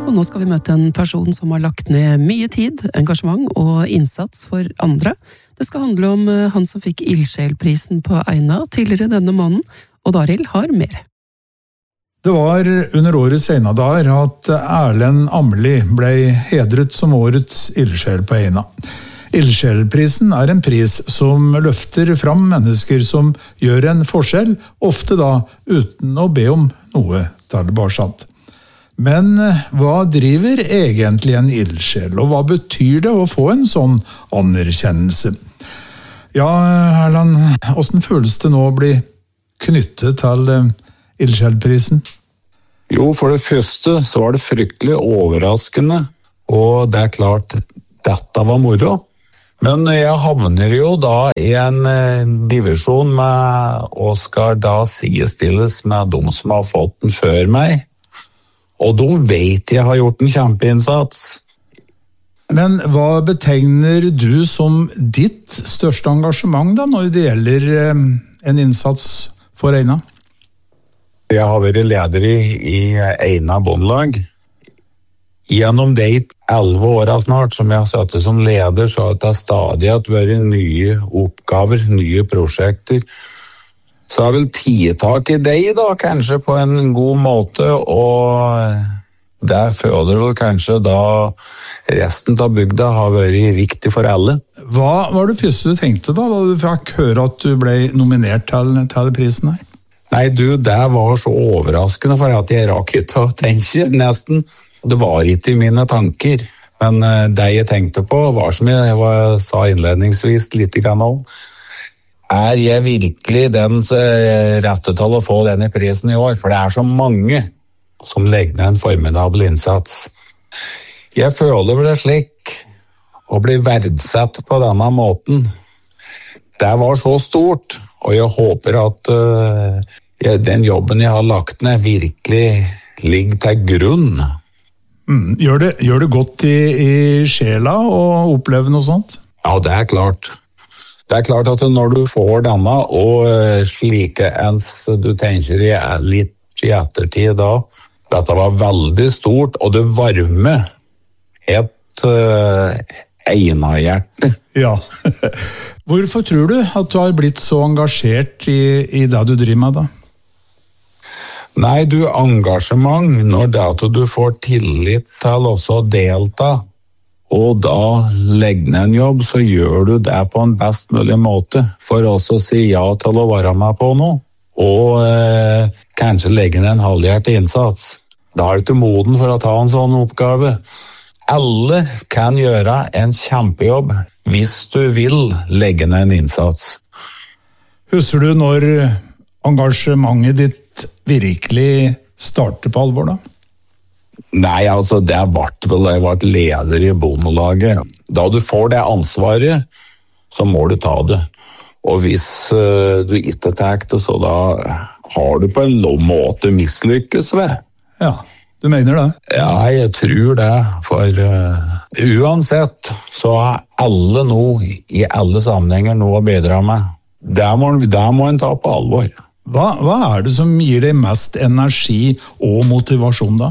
Og nå skal vi møte en person som har lagt ned mye tid, engasjement og innsats for andre. Det skal handle om han som fikk Ildsjelprisen på Eina tidligere denne måneden, og Daril har mer. Det var under årets Eina-dager at Erlend Amli ble hedret som årets ildsjel på Eina. Ildsjelprisen er en pris som løfter fram mennesker som gjør en forskjell, ofte da uten å be om noe tilbake. Men hva driver egentlig en ildsjel, og hva betyr det å få en sånn anerkjennelse? Ja, Erlend, hvordan føles det nå å bli knyttet til Ildsjelprisen? Jo, for det første så var det fryktelig overraskende, og det er klart, dette var moro. Men jeg havner jo da i en divisjon med, og skal da sidestilles med de som har fått den før meg. Og de vet jeg har gjort en kjempeinnsats. Men hva betegner du som ditt største engasjement da, når det gjelder en innsats for Eina? Jeg har vært leder i Eina Bondelag. Gjennom de 11 årene snart som jeg har sittet som leder, så har det stadig vært nye oppgaver, nye prosjekter. Så har vel tak i deg da, kanskje på en god måte, og der føler vel kanskje da resten av bygda har vært viktig for alle. Hva var det første du tenkte da du fikk høre at du ble nominert til prisen her? Nei, det var så overraskende for at jeg rakk ikke å tenke nesten. Det var ikke i mine tanker, men det jeg tenkte på var som jeg sa innledningsvis litt grann om. Er jeg virkelig den rette til å få denne prisen i år? For det er så mange som legger ned en formidabel innsats. Jeg føler det slik å bli verdsatt på denne måten. Det var så stort, og jeg håper at den jobben jeg har lagt ned virkelig ligger til grunn. Gjør det godt i sjela å oppleve noe sånt? Ja, det er klart. Det er klart at når du får denne, og slike ens du tenker litt i ettertid da, dette var veldig stort, og det varmer et Eina-hjerte. Ja. Hvorfor tror du at du har blitt så engasjert i det du driver med da? Nei, engasjement, når det at du får tillit til også å delta, og da legge ned en jobb, så gjør du det på en best mulig måte, for også å si ja til å være med på noe, og kanskje legge ned en halvhjertet innsats. Da er du ikke moden for å ta en sånn oppgave. Alle kan gjøre en kjempejobb hvis du vil legge ned en innsats. Husker du når engasjementet ditt virkelig starter på alvor da? Nei, altså det jeg var leder i Bondelaget. Da du får det ansvaret, så må du ta det. Og hvis du ikke tar det, så da har du på en måte mislykkes ved. Ja, du mener det? Ja, jeg tror det. For uansett så har alle noe, i alle sammenhenger, noe å bidra med. Det må en ta på alvor. Hva er det som gir deg mest energi og motivasjon da?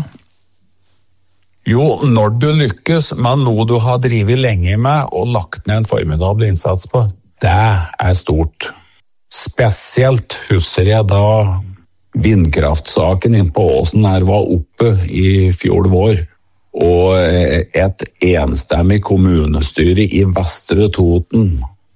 Jo, når du lykkes med noe du har drivet lenge med og lagt ned en formidabel innsats på, det er stort. Spesielt husker jeg da vindkraftsaken inn på Åsen her var oppe i fjor vår, og et enstemmig kommunestyre i Vestre Toten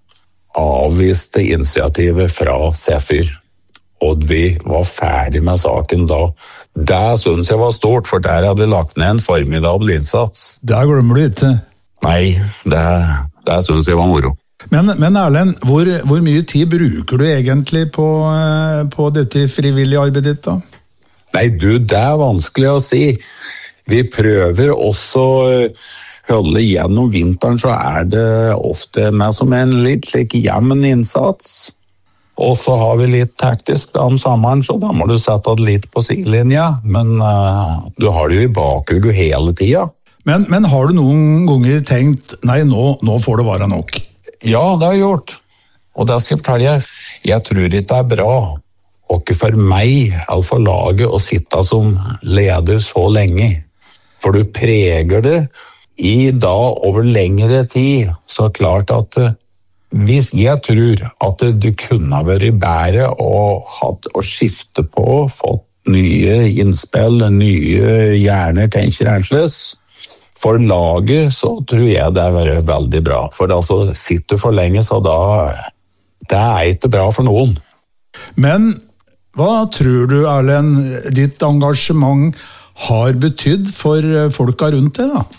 avviste initiativet fra Sefyr. Og vi var ferdig med saken da. Det synes jeg var stort, for der hadde vi lagt ned en formidabel innsats. Det glemmer du ikke. Nei, det synes jeg var moro. Men Erlend, hvor mye tid bruker du egentlig på dette frivillige arbeidet ditt da? Nei, det er vanskelig å si. Vi prøver også holde gjennom vinteren, så er det ofte med som en litt slik jevn innsats. Og så har vi litt taktisk da om sommeren, så da må du sette det litt på sidelinja, men du har det jo i bakhuget hele tida. Men har du noen ganger tenkt, nei, nå får det være nok? Ja, det har jeg gjort. Og det skal jeg fortelle deg. Jeg tror ikke det er bra, og ikke for meg, eller for laget, å sitte som leder så lenge. For du preger det i da over lengre tid. Så klart at hvis jeg tror at du kunne vært bedre å skifte på, fått nye innspill, nye hjerner, tenker annerledes. For laget så tror jeg det er veldig bra. For altså, sitter du for lenge, så da det er ikke bra for noen. Men hva tror du, Erlend, ditt engasjement har betydd for folka rundt deg da?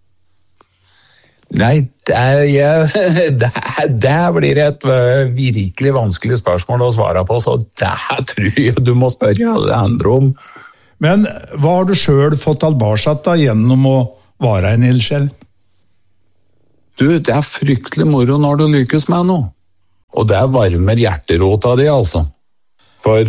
Nei, det blir et virkelig vanskelig spørsmål å svare på, så det tror jeg du må spørre alle andre om. Men hva har du selv fått tilbake da gjennom å være en ildsjel? Du, det er fryktelig moro når du lykkes med noe. Og det varmer hjerterota di, altså. For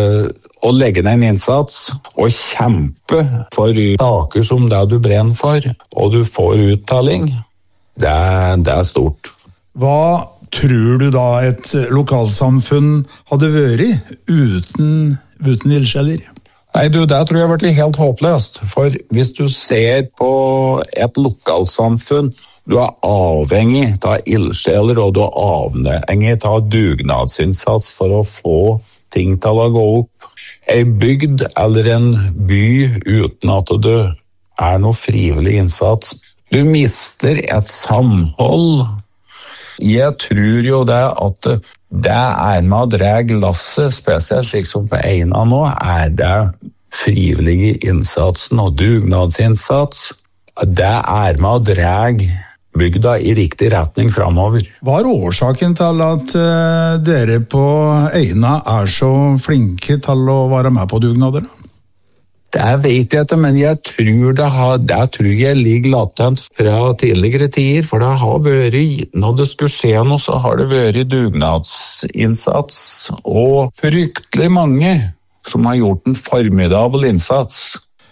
å legge ned en innsats og kjempe for saker som det du brenner for, og du får uttelling, det er stort. Hva tror du da et lokalsamfunn hadde vært uten ildsjeler? Nei, du, det tror jeg har vært helt håpløst. For hvis du ser på et lokalsamfunn, du er avhengig av ildsjeler, og du er avhengig av dugnadsinnsats for å få ting til å gå opp. En bygd eller en by uten at det er noe frivillig innsats. Du mister et samhold. Jeg tror jo det at det er med å dra lasset, spesielt slik som på Eina nå, er det frivillige innsatsen og dugnadsinnsats. Det er med å dra bygda i riktig retning fremover. Hva er årsaken til at dere på Eina er så flinke til å være med på dugnader? Det vet jeg ikke, men jeg tror det ligger latent fra tidligere tider, for det har vært, når det skulle skje noe, så har det vært dugnadsinnsats, og fryktelig mange som har gjort en formidabel innsats.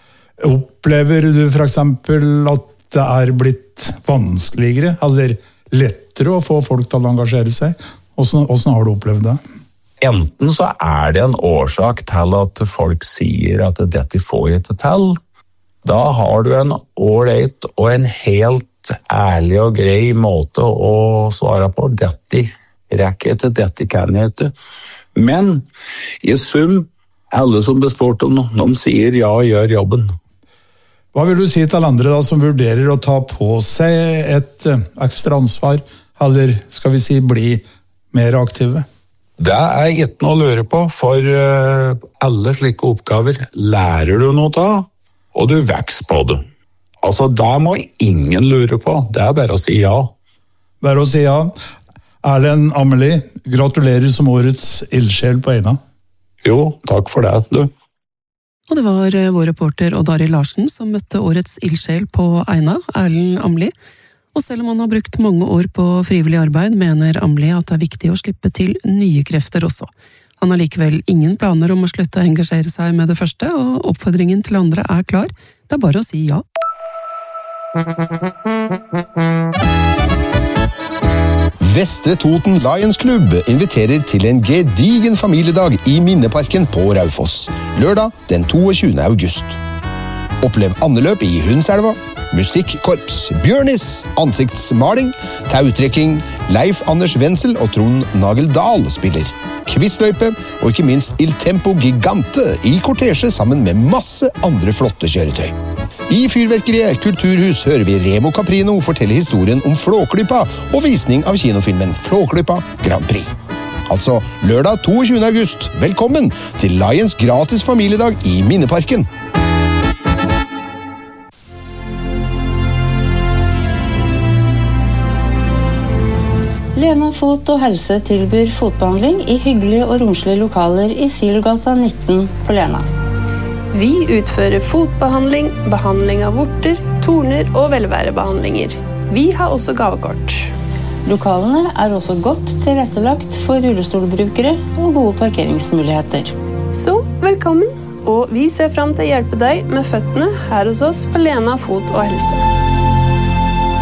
Opplever du for eksempel at det er blitt vanskeligere, eller lettere å få folk til å engasjere seg? Hvordan har du opplevd det? Enten så er det en årsak til at folk sier at dette får jeg ikke til. Da har du en ålreit og en helt ærlig og grei måte å svare på. Dette rekker jeg ikke, dette kan jeg ikke. Men i sum, alle som blir spurt om noe, de sier ja, gjør jobben. Hva vil du si til andre da, som vurderer å ta på seg et ekstra ansvar, eller skal vi si bli mer aktive? Det er ikke noe å lure på, for alle slike oppgaver lærer du noe av, og du vokser på det. Altså, det må ingen lure på, det er bare å si ja. Bare å si ja. Erlend Amelie, gratulerer som årets ildsjel på Eina. Jo, takk for det, du. Og det var vår reporter Odd Arild Larsen som møtte årets ildsjel på Eina, Erlend Amelie. Og selv om han har brukt mange år på frivillig arbeid, mener Amelie at det er viktig å slippe til nye krefter også. Han har likevel ingen planer om å slutte å engasjere seg med det første, og oppfordringen til andre er klar. Det er bare å si ja. Vestre Toten Lions Club inviterer til en gedigen familiedag i Minneparken på Raufoss. Lørdag den 22. august. Opplev andeløp i Hundselva, musikkorps, bjørnis, ansiktsmaling, tautrekking, Leif Anders Wenzel og Trond Nagel Dahl spiller. Quizløype og ikke minst Il Tempo Gigante i kortesje sammen med masse andre flotte kjøretøy. I Fyrverkeriet Kulturhus hører vi Remo Caprino fortelle historien om Flåklypa og visning av kinofilmen Flåklypa Grand Prix. Altså lørdag 22. august. Velkommen til Lions gratis familiedag i Minneparken. Lena Fot og Helse tilbyr fotbehandling i hyggelige og romslige lokaler i Silogata 19 på Lena. Vi utfører fotbehandling, behandling av vorter, torner og velværebehandlinger. Vi har også gavekort. Lokalene er også godt tilrettelagt for rullestolbrukere og gode parkeringsmuligheter. Så velkommen, og vi ser frem til å hjelpe deg med føttene her hos oss på Lena Fot og Helse.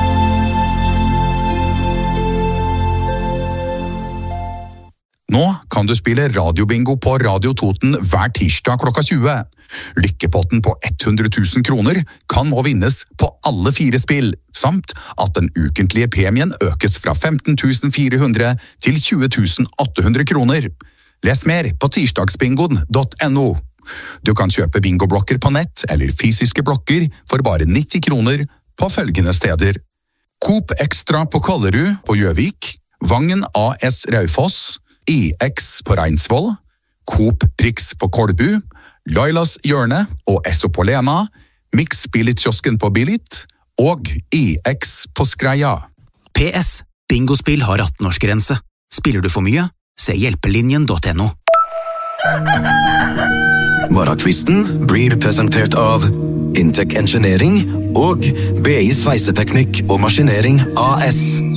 Nå kan kan du spille radiobingo på Radio Toten hver tirsdag klokka 20. Lykkepotten på 100 000 kroner kan nå vinnes på alle 4 spill, samt at den ukentlige premien økes fra 15 400 til 20 800 kroner. Les mer på tirsdagsbingoen.no. Du kan kjøpe bingoblokker på nett eller fysiske blokker for bare 90 kroner på følgende steder. Coop Extra på Kollerud på Gjøvik, Vangen AS Raufoss, IX på Reinsvoll, Coop Prix på Kolbu, Lailas Hjørne og Esso på Lena, Mix Billit-kiosken på Billit og IX på Skreia. PS. Bingospill har 18-årsgrense. Spiller du for mye? Se hjelpelinjen.no. Morgenquisten blir presentert av Intec Engineering og BI Sveiseteknikk og Maskinering AS.